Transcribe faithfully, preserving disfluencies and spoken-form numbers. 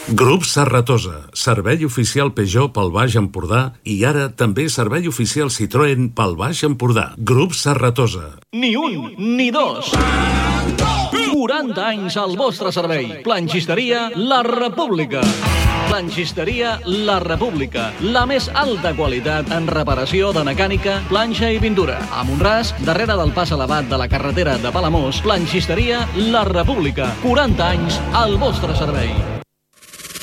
Grup Serratosa, servei oficial Peugeot pel Baix Empordà i ara també servei oficial Citroën pel Baix Empordà. Grup Serratosa. Ni un, ni dos. quaranta anys al vostre servei. Planxisteria La República. Planxisteria La República. La més alta qualitat en reparació de mecànica, planxa i pintura. A Montràs, darrere del pas elevat de la carretera de Palamós, Planxisteria La República. quaranta anys al vostre servei.